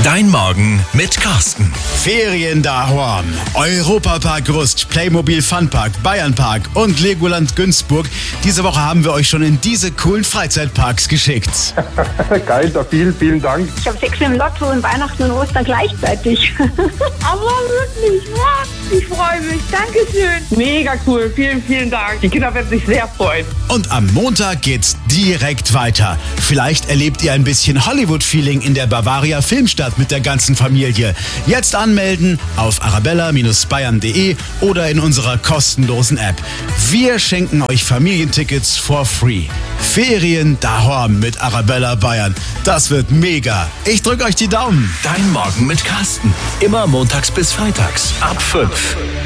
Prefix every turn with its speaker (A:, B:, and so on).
A: Dein Morgen mit Carsten.
B: Ferien daheim. Europapark Rust, Playmobil Funpark, Bayernpark und Legoland Günzburg. Diese Woche haben wir euch schon in diese coolen Freizeitparks geschickt.
C: Geil, da vielen Dank.
D: Ich habe 6 im Lotto und Weihnachten und Ostern gleichzeitig.
E: Aber wirklich, ich freue mich. Dankeschön. Mega cool. Vielen Dank. Die Kinder werden sich sehr freuen.
B: Und am Montag geht's direkt weiter. Vielleicht erlebt ihr ein bisschen Hollywood-Feeling in der Bavaria Filmstadt mit der ganzen Familie. Jetzt anmelden auf arabella-bayern.de oder in unserer kostenlosen App. Wir schenken euch Familientickets for free. Ferien daheim mit Arabella Bayern. Das wird mega. Ich drück euch die Daumen.
A: Dein Morgen mit Carsten. Immer montags bis freitags ab 5.